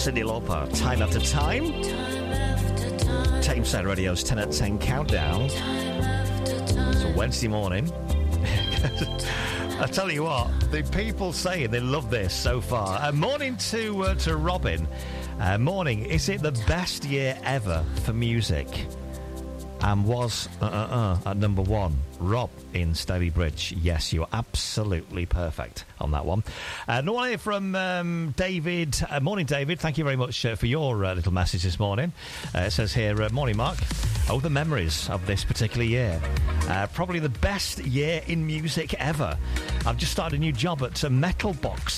Cyndi Lauper, Time After Time. Tameside Radio's 10 at 10 countdown. It's a Wednesday morning. I tell you what, the people saying they love this so far. Morning to Robin. Morning. Is it the best year ever for music? And was at number one. Rob in Stalybridge. Yes, you're absolutely perfect on that one. No one here from David. Morning, David. Thank you very much for your little message this morning. It says here, morning, Mark. Oh, the memories of this particular year. Probably the best year in music ever. I've just started a new job at Metal Box